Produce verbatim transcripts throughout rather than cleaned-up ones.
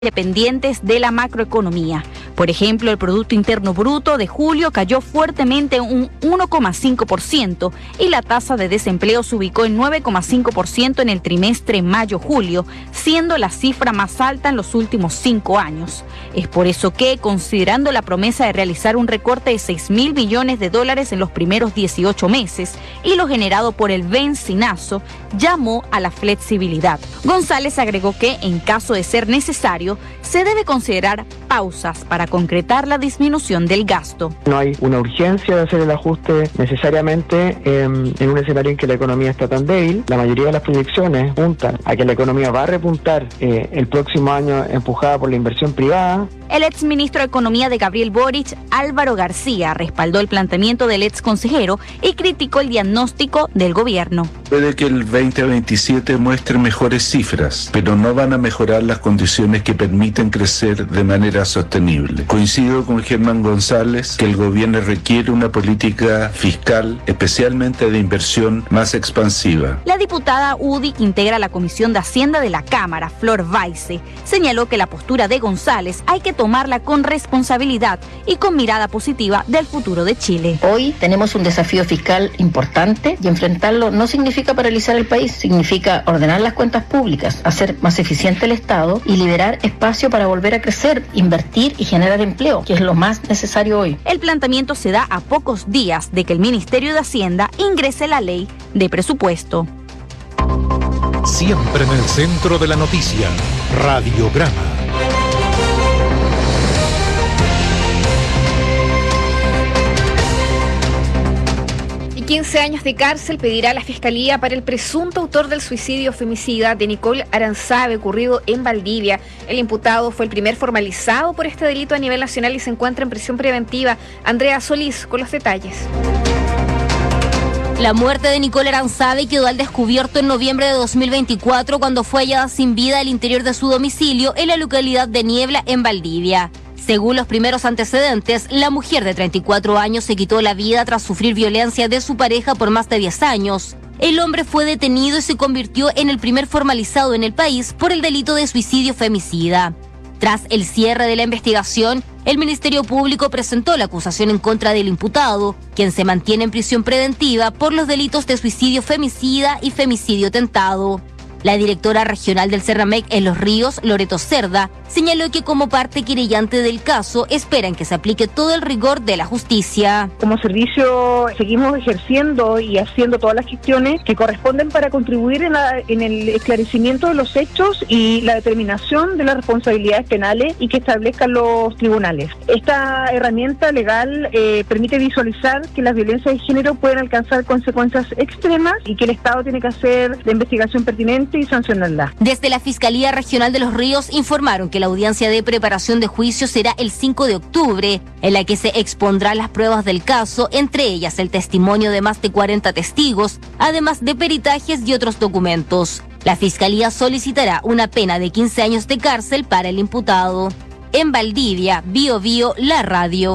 dependientes de la macroeconomía. Por ejemplo, el Producto Interno Bruto de julio cayó fuertemente un uno coma cinco por ciento y la tasa de desempleo se ubicó en nueve coma cinco por ciento en el trimestre mayo-julio, siendo la cifra más alta en los últimos cinco años. Es por eso que, considerando la promesa de realizar un recorte de seis mil millones de dólares en los primeros dieciocho meses y lo generado por el bencinazo, llamó a la flexibilidad. González agregó que, en caso de ser necesario, se debe considerar pausas para concretar la disminución del gasto. No hay una urgencia de hacer el ajuste necesariamente eh, en un escenario en que la economía está tan débil. La mayoría de las proyecciones apuntan a que la economía va a repuntar eh, el próximo año empujada por la inversión privada. El exministro de Economía de Gabriel Boric, Álvaro García, respaldó el planteamiento del ex consejero y criticó el diagnóstico del gobierno. Puede que el veinte veintisiete muestre mejores cifras, pero no van a mejorar las condiciones que permiten crecer de manera sostenible. Coincido con Germán González que el gobierno requiere una política fiscal, especialmente de inversión, más expansiva. La diputada U D I, que integra la Comisión de Hacienda de la Cámara, Flor Weisse, señaló que la postura de González hay que tomarla con responsabilidad y con mirada positiva del futuro de Chile. Hoy tenemos un desafío fiscal importante y enfrentarlo no significa paralizar el país, significa ordenar las cuentas públicas, hacer más eficiente el Estado y liberar espacio para volver a crecer, invertir y generar empleo, que es lo más necesario hoy. El planteamiento se da a pocos días de que el Ministerio de Hacienda ingrese la ley de presupuesto. Siempre en el centro de la noticia, Radiograma. quince años de cárcel pedirá la Fiscalía para el presunto autor del suicidio femicida de Nicole Aranzave ocurrido en Valdivia. El imputado fue el primer formalizado por este delito a nivel nacional y se encuentra en prisión preventiva. Andrea Solís con los detalles. La muerte de Nicole Aranzave quedó al descubierto en noviembre de dos mil veinticuatro cuando fue hallada sin vida al interior de su domicilio en la localidad de Niebla, en Valdivia. Según los primeros antecedentes, la mujer de treinta y cuatro años se quitó la vida tras sufrir violencia de su pareja por más de diez años. El hombre fue detenido y se convirtió en el primer formalizado en el país por el delito de suicidio femicida. Tras el cierre de la investigación, el Ministerio Público presentó la acusación en contra del imputado, quien se mantiene en prisión preventiva por los delitos de suicidio femicida y femicidio tentado. La directora regional del Cerramec en Los Ríos, Loreto Cerda, señaló que como parte querellante del caso esperan que se aplique todo el rigor de la justicia. Como servicio seguimos ejerciendo y haciendo todas las gestiones que corresponden para contribuir en, la, en el esclarecimiento de los hechos y la determinación de las responsabilidades penales y que establezcan los tribunales. Esta herramienta legal eh, permite visualizar que las violencias de género pueden alcanzar consecuencias extremas y que el Estado tiene que hacer la investigación pertinente y sancionarla. Desde la Fiscalía Regional de Los Ríos informaron que la audiencia de preparación de juicio será el cinco de octubre, en la que se expondrán las pruebas del caso, entre ellas el testimonio de más de cuarenta testigos, además de peritajes y otros documentos. La Fiscalía solicitará una pena de quince años de cárcel para el imputado. En Valdivia, Bio Bio, la radio.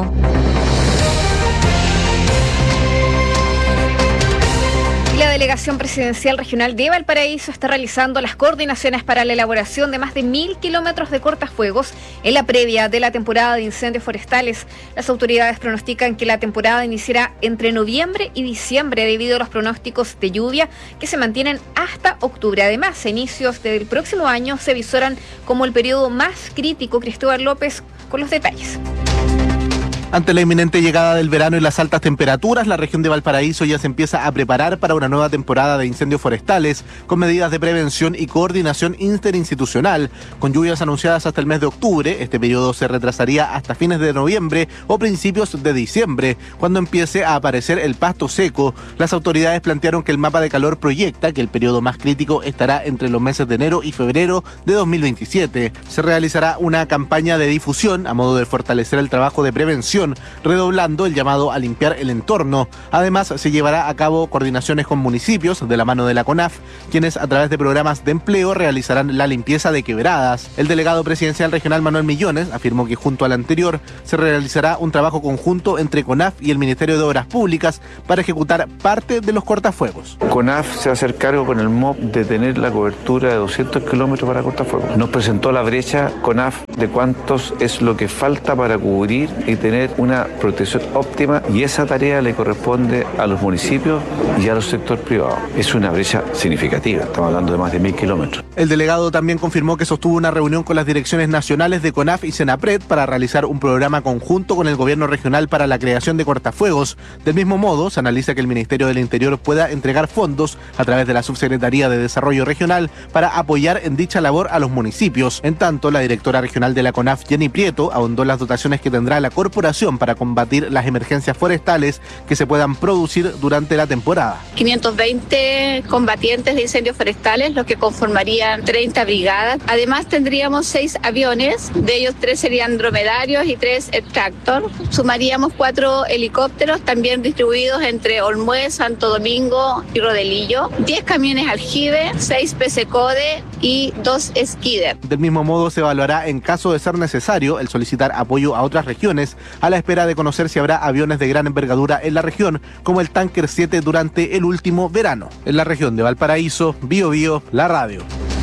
La Delegación Presidencial Regional de Valparaíso está realizando las coordinaciones para la elaboración de más de mil kilómetros de cortafuegos en la previa de la temporada de incendios forestales. Las autoridades pronostican que la temporada iniciará entre noviembre y diciembre debido a los pronósticos de lluvia que se mantienen hasta octubre. Además, a inicios del próximo año se visoran como el periodo más crítico. Cristóbal López con los detalles. Ante la inminente llegada del verano y las altas temperaturas, la región de Valparaíso ya se empieza a preparar para una nueva temporada de incendios forestales con medidas de prevención y coordinación interinstitucional. Con lluvias anunciadas hasta el mes de octubre, este periodo se retrasaría hasta fines de noviembre o principios de diciembre, cuando empiece a aparecer el pasto seco. Las autoridades plantearon que el mapa de calor proyecta que el periodo más crítico estará entre los meses de enero y febrero de dos mil veintisiete. Se realizará una campaña de difusión a modo de fortalecer el trabajo de prevención región, redoblando el llamado a limpiar el entorno. Además, se llevará a cabo coordinaciones con municipios de la mano de la CONAF, quienes a través de programas de empleo realizarán la limpieza de quebradas. El delegado presidencial regional Manuel Millones afirmó que junto al anterior se realizará un trabajo conjunto entre CONAF y el Ministerio de Obras Públicas para ejecutar parte de los cortafuegos. CONAF se va a hacer cargo con el M O P de tener la cobertura de doscientos kilómetros para cortafuegos. Nos presentó la brecha CONAF de cuántos es lo que falta para cubrir y tener una protección óptima, y esa tarea le corresponde a los municipios y a los sectores privados. Es una brecha significativa, estamos hablando de más de mil kilómetros. El delegado también confirmó que sostuvo una reunión con las direcciones nacionales de CONAF y Senapred para realizar un programa conjunto con el gobierno regional para la creación de cortafuegos. Del mismo modo, se analiza que el Ministerio del Interior pueda entregar fondos a través de la Subsecretaría de Desarrollo Regional para apoyar en dicha labor a los municipios. En tanto, la directora regional de la CONAF, Jenny Prieto, ahondó en las dotaciones que tendrá la corporación para combatir las emergencias forestales que se puedan producir durante la temporada. quinientos veinte combatientes de incendios forestales, los que conformarían treinta brigadas. Además, tendríamos seis aviones, de ellos tres serían dromedarios y tres tractor. Sumaríamos cuatro helicópteros, también distribuidos entre Olmué, Santo Domingo y Rodelillo, diez camiones aljibe, seis P C Code y dos Skidder. Del mismo modo, se evaluará en caso de ser necesario el solicitar apoyo a otras regiones, a la espera de conocer si habrá aviones de gran envergadura en la región, como el Tanker siete durante el último verano. En la región de Valparaíso, Bio Bio, la radio.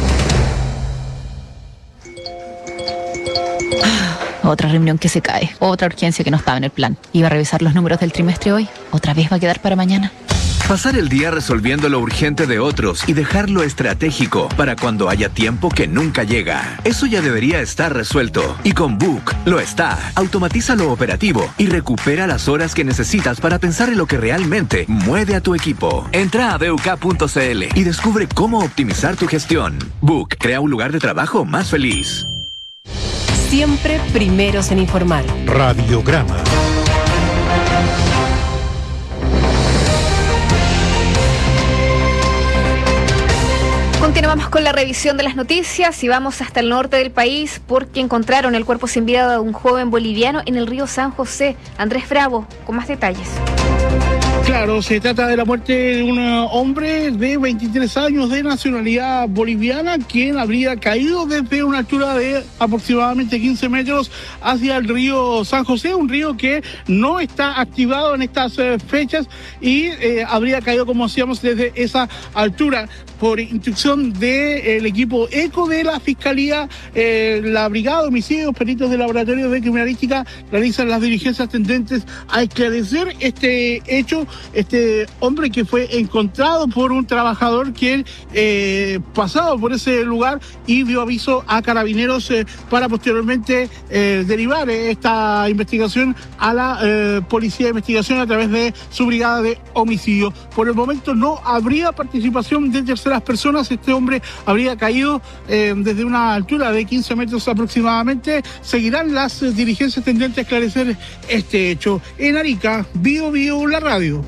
Otra reunión que se cae, otra urgencia que no estaba en el plan. Iba a revisar los números del trimestre hoy, otra vez va a quedar para mañana. Pasar el día resolviendo lo urgente de otros y dejar lo estratégico para cuando haya tiempo que nunca llega. Eso ya debería estar resuelto. Y con Book lo está. Automatiza lo operativo y recupera las horas que necesitas para pensar en lo que realmente mueve a tu equipo. Entra a b u k punto c l y descubre cómo optimizar tu gestión. Book crea un lugar de trabajo más feliz. Siempre primeros en informar. Radiograma. Continuamos con la revisión de las noticias y vamos hasta el norte del país porque encontraron el cuerpo sin vida de un joven boliviano en el río San José. Andrés Bravo, con más detalles. Claro, se trata de la muerte de un hombre de veintitrés años de nacionalidad boliviana, quien habría caído desde una altura de aproximadamente quince metros hacia el río San José, un río que no está activado en estas eh, fechas y eh, habría caído, como decíamos, desde esa altura. Por instrucción del equipo ECO de la Fiscalía, eh, la Brigada de Homicidios, peritos del Laboratorio de Criminalística realizan las diligencias tendentes a esclarecer este hecho. Este hombre que fue encontrado por un trabajador que eh, pasaba por ese lugar y dio aviso a carabineros eh, para posteriormente eh, derivar esta investigación a la eh, Policía de Investigación a través de su Brigada de Homicidio. Por el momento no habría participación de terceras personas. Este hombre habría caído eh, desde una altura de quince metros aproximadamente. Seguirán las eh, diligencias tendentes a esclarecer este hecho. En Arica, Bio Bio, la radio.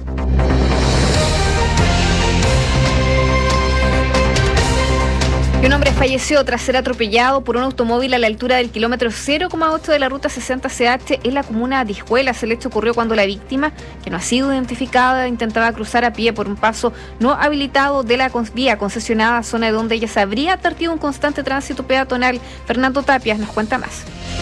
Un hombre falleció tras ser atropellado por un automóvil a la altura del kilómetro cero coma ocho de la ruta sesenta C H en la comuna de Hijuelas. El hecho ocurrió cuando la víctima, que no ha sido identificada, intentaba cruzar a pie por un paso no habilitado de la vía concesionada, zona de donde ella se habría advertido un constante tránsito peatonal. Fernando Tapias nos cuenta más.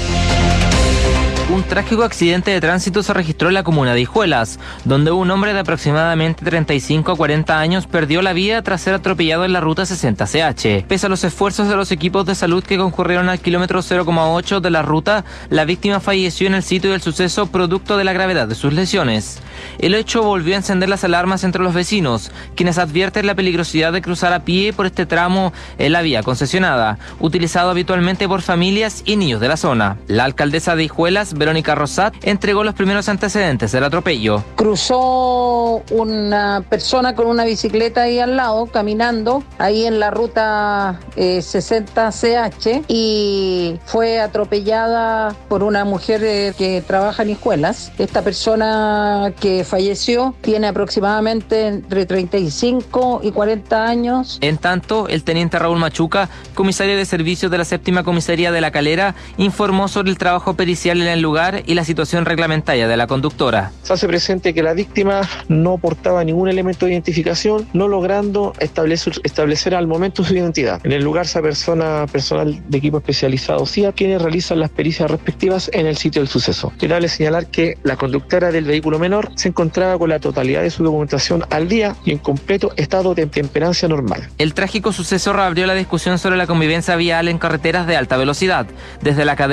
Un trágico accidente de tránsito se registró en la comuna de Hijuelas, donde un hombre de aproximadamente treinta y cinco a cuarenta años perdió la vida tras ser atropellado en la ruta sesenta C H. Pese a los esfuerzos de los equipos de salud que concurrieron al kilómetro cero coma ocho de la ruta, la víctima falleció en el sitio del suceso producto de la gravedad de sus lesiones. El hecho volvió a encender las alarmas entre los vecinos, quienes advierten la peligrosidad de cruzar a pie por este tramo en la vía concesionada, utilizado habitualmente por familias y niños de la zona. La alcaldesa de Hijuelas, Verónica Rosat, entregó los primeros antecedentes del atropello. Cruzó una persona con una bicicleta ahí al lado, caminando, ahí en la ruta eh, sesenta C H, y fue atropellada por una mujer eh, que trabaja en Hijuelas. Esta persona que falleció tiene aproximadamente entre treinta y cinco y cuarenta años. En tanto, el teniente Raúl Machuca, comisario de servicios de la séptima comisaría de La Calera, informó sobre el trabajo pericial en el lugar lugar y la situación reglamentaria de la conductora. Se hace presente que la víctima no portaba ningún elemento de identificación, no logrando establecer, establecer al momento su identidad. En el lugar se apersona personal de equipo especializado C I A, quienes realizan las pericias respectivas en el sitio del suceso. Querable señalar que la conductora del vehículo menor se encontraba con la totalidad de su documentación al día y en completo estado de temperancia normal. El trágico suceso reabrió la discusión sobre la convivencia vial en carreteras de alta velocidad. Desde la